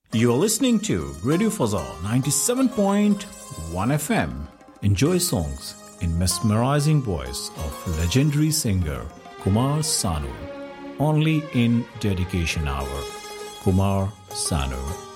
You're listening to Radio Fazal 97.1 FM. Enjoy songs in mesmerizing voice of legendary singer Kumar Sanu. Only in Dedication Hour. Kumar Sanu.